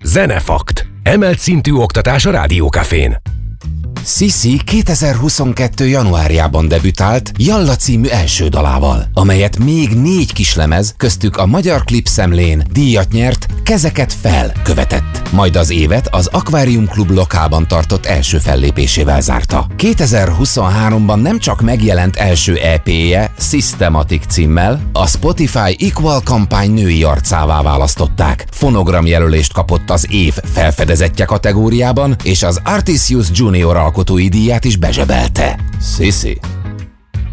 Zenefakt. Emelt szintű oktatás a Rádiókafén. Sissi 2022. januárjában debütált Jalla című első dalával, amelyet még 4 kislemez, köztük a Magyar Klipszemlén díjat nyert Kezeket fel követett. Majd az évet az Akvárium Klub lokálban tartott első fellépésével zárta. 2023-ban nem csak megjelent első EP-je Systematic címmel, a Spotify Equal kampány női arcává választották. Fonogram jelölést kapott az év felfedezettje kategóriában, és az Artisius Junior alkotói díját is bezsebelte. Sissi.